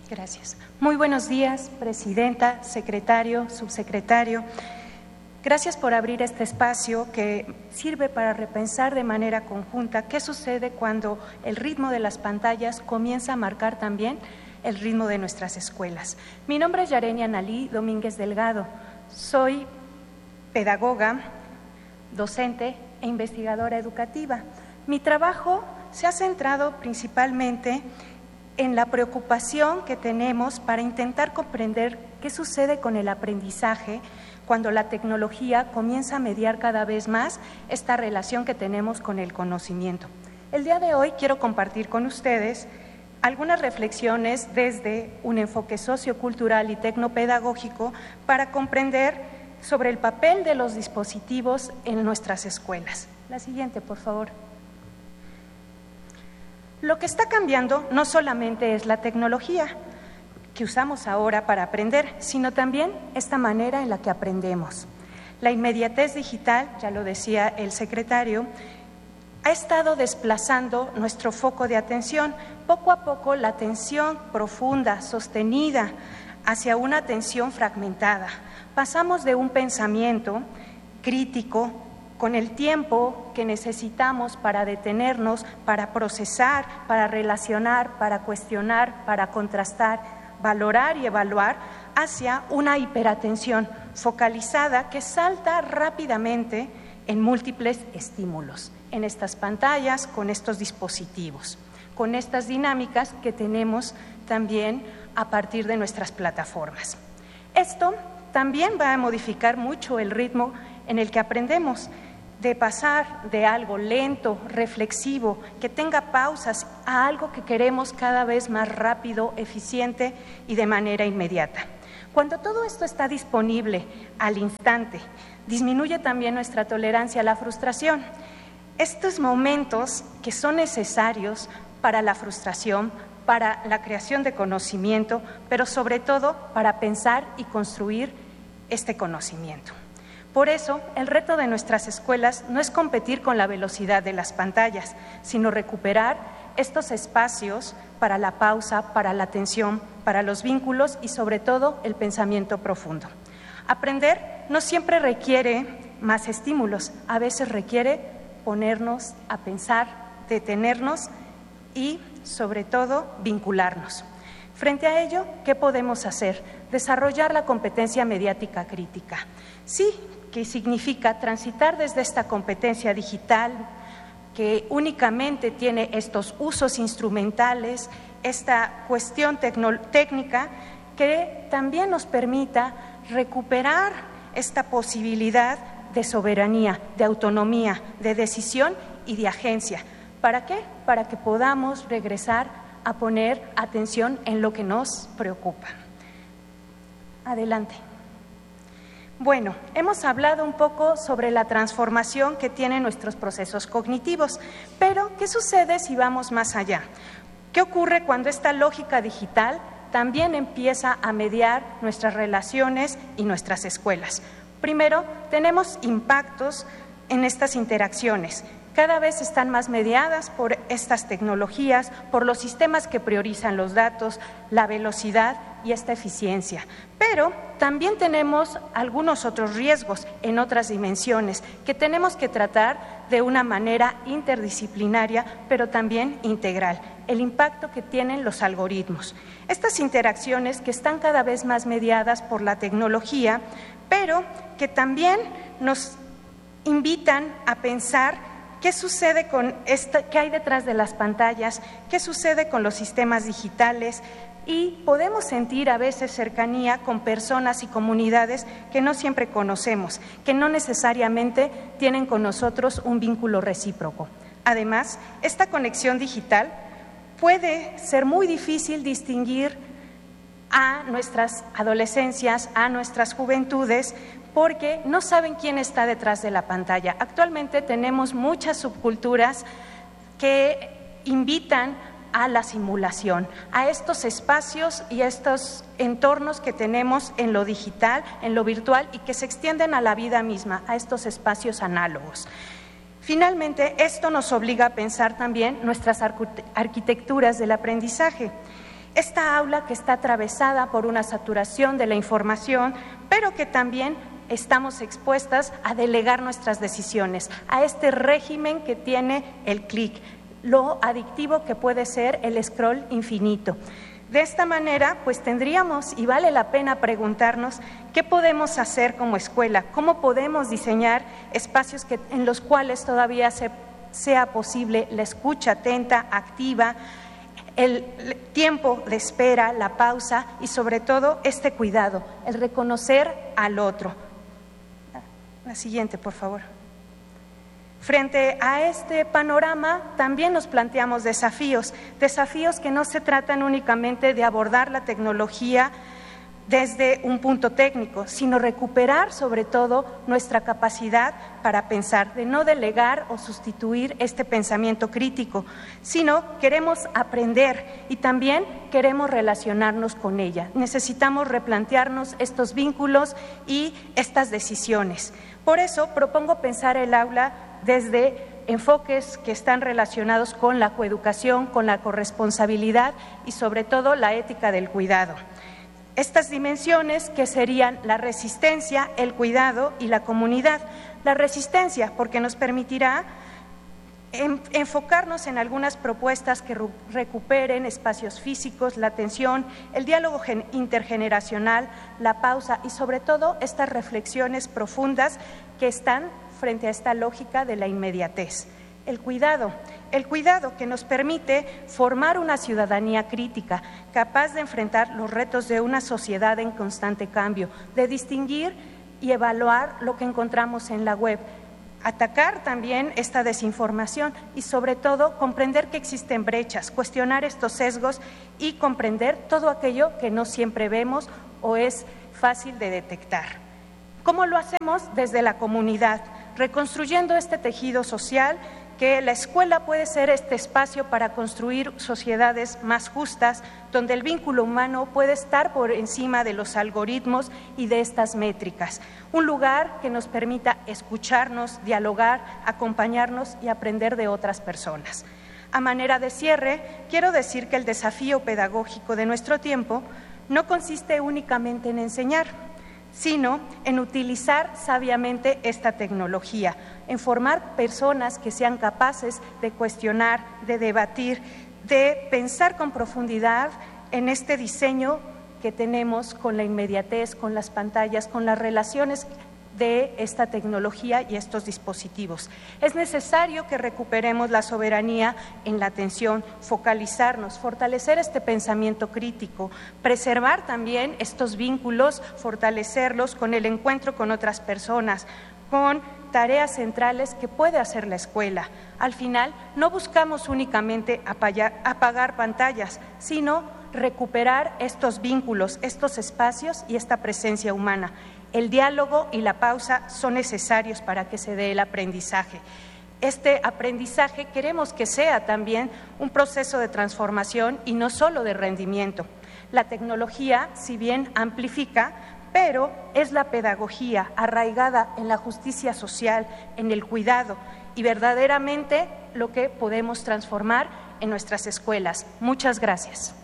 Gracias. Muy buenos días, presidenta, secretario, subsecretario. Gracias por abrir este espacio que sirve para repensar de manera conjunta qué sucede cuando el ritmo de las pantallas comienza a marcar también el ritmo de nuestras escuelas. Mi nombre es Yarenia Nalí Domínguez Delgado. Soy pedagoga, docente e investigadora educativa. Mi trabajo se ha centrado principalmente en la preocupación que tenemos para intentar comprender qué sucede con el aprendizaje cuando la tecnología comienza a mediar cada vez más esta relación que tenemos con el conocimiento. El día de hoy quiero compartir con ustedes algunas reflexiones desde un enfoque sociocultural y tecnopedagógico para comprender sobre el papel de los dispositivos en nuestras escuelas. La siguiente, por favor. Lo que está cambiando no solamente es la tecnología que usamos ahora para aprender, sino también esta manera en la que aprendemos. La inmediatez digital, ya lo decía el secretario, ha estado desplazando nuestro foco de atención. Poco a poco la atención profunda, sostenida, hacia una atención fragmentada. Pasamos de un pensamiento crítico, con el tiempo que necesitamos para detenernos, para procesar, para relacionar, para cuestionar, para contrastar, valorar y evaluar, hacia una hiperatención focalizada que salta rápidamente en múltiples estímulos, en estas pantallas, con estos dispositivos, con estas dinámicas que tenemos también a partir de nuestras plataformas. Esto también va a modificar mucho el ritmo en el que aprendemos, de pasar de algo lento, reflexivo, que tenga pausas, a algo que queremos cada vez más rápido, eficiente y de manera inmediata. Cuando todo esto está disponible al instante, disminuye también nuestra tolerancia a la frustración. Estos momentos que son necesarios para la frustración, para la creación de conocimiento, pero sobre todo para pensar y construir este conocimiento. Por eso, el reto de nuestras escuelas no es competir con la velocidad de las pantallas, sino recuperar estos espacios para la pausa, para la atención, para los vínculos y sobre todo el pensamiento profundo. Aprender no siempre requiere más estímulos, a veces requiere ponernos a pensar, detenernos y sobre todo vincularnos. Frente a ello, ¿qué podemos hacer? Desarrollar la competencia mediática crítica. Sí, que significa transitar desde esta competencia digital que únicamente tiene estos usos instrumentales, esta cuestión técnica que también nos permita recuperar esta posibilidad de soberanía, de autonomía, de decisión y de agencia. ¿Para qué? Para que podamos regresar a poner atención en lo que nos preocupa. Adelante. Bueno, hemos hablado un poco sobre la transformación que tienen nuestros procesos cognitivos, pero ¿qué sucede si vamos más allá? ¿Qué ocurre cuando esta lógica digital también empieza a mediar nuestras relaciones y nuestras escuelas? Primero, tenemos impactos en estas interacciones. Cada vez están más mediadas por estas tecnologías, por los sistemas que priorizan los datos, la velocidad y esta eficiencia. Pero también tenemos algunos otros riesgos en otras dimensiones que tenemos que tratar de una manera interdisciplinaria, pero también integral. El impacto que tienen los algoritmos. Estas interacciones que están cada vez más mediadas por la tecnología, pero que también nos invitan a pensar ¿qué sucede con qué hay detrás de las pantallas? ¿Qué sucede con los sistemas digitales? Y podemos sentir a veces cercanía con personas y comunidades que no siempre conocemos, que no necesariamente tienen con nosotros un vínculo recíproco. Además, esta conexión digital puede ser muy difícil distinguir a nuestras adolescencias, a nuestras juventudes, porque no saben quién está detrás de la pantalla. Actualmente tenemos muchas subculturas que invitan a la simulación, a estos espacios y a estos entornos que tenemos en lo digital, en lo virtual y que se extienden a la vida misma, a estos espacios análogos. Finalmente, esto nos obliga a pensar también nuestras arquitecturas del aprendizaje. Esta aula que está atravesada por una saturación de la información, pero que también estamos expuestas a delegar nuestras decisiones, a este régimen que tiene el clic, lo adictivo que puede ser el scroll infinito. De esta manera, pues tendríamos, y vale la pena preguntarnos, ¿qué podemos hacer como escuela? ¿Cómo podemos diseñar espacios en los cuales todavía sea posible la escucha atenta, activa, el tiempo de espera, la pausa y sobre todo este cuidado, el reconocer al otro? La siguiente, por favor. Frente a este panorama también nos planteamos desafíos que no se tratan únicamente de abordar la tecnología desde un punto técnico, sino recuperar sobre todo nuestra capacidad para pensar, de no delegar o sustituir este pensamiento crítico, sino queremos aprender y también queremos relacionarnos con ella. Necesitamos replantearnos estos vínculos y estas decisiones. Por eso propongo pensar el aula desde enfoques que están relacionados con la coeducación, con la corresponsabilidad y sobre todo la ética del cuidado. Estas dimensiones que serían la resistencia, el cuidado y la comunidad. La resistencia porque nos permitirá enfocarnos en algunas propuestas que recuperen espacios físicos, la atención, el diálogo intergeneracional, la pausa y sobre todo estas reflexiones profundas que están frente a esta lógica de la inmediatez. El cuidado que nos permite formar una ciudadanía crítica, capaz de enfrentar los retos de una sociedad en constante cambio, de distinguir y evaluar lo que encontramos en la web, atacar también esta desinformación y sobre todo comprender que existen brechas, cuestionar estos sesgos y comprender todo aquello que no siempre vemos o es fácil de detectar. ¿Cómo lo hacemos? Desde la comunidad, reconstruyendo este tejido social, que la escuela puede ser este espacio para construir sociedades más justas, donde el vínculo humano puede estar por encima de los algoritmos y de estas métricas. Un lugar que nos permita escucharnos, dialogar, acompañarnos y aprender de otras personas. A manera de cierre, quiero decir que el desafío pedagógico de nuestro tiempo no consiste únicamente en enseñar, sino en utilizar sabiamente esta tecnología, en formar personas que sean capaces de cuestionar, de debatir, de pensar con profundidad en este diseño que tenemos con la inmediatez, con las pantallas, con las relaciones de esta tecnología y estos dispositivos. Es necesario que recuperemos la soberanía en la atención, focalizarnos, fortalecer este pensamiento crítico, preservar también estos vínculos, fortalecerlos con el encuentro con otras personas, con tareas centrales que puede hacer la escuela. Al final, no buscamos únicamente apagar pantallas, sino recuperar estos vínculos, estos espacios y esta presencia humana. El diálogo y la pausa son necesarios para que se dé el aprendizaje. Este aprendizaje queremos que sea también un proceso de transformación y no solo de rendimiento. La tecnología, si bien amplifica, pero es la pedagogía arraigada en la justicia social, en el cuidado y verdaderamente lo que podemos transformar en nuestras escuelas. Muchas gracias.